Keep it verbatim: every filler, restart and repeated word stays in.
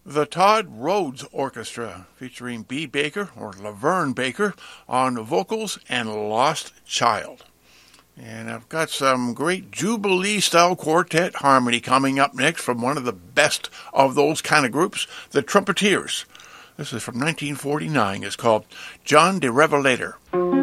The Todd Rhodes Orchestra, featuring Bee Baker, or Laverne Baker, on vocals, and Lost Child. And I've got some great Jubilee-style quartet harmony coming up next from one of the best of those kind of groups, the Trumpeteers. This is from nineteen forty-nine. It's called John de Revelator.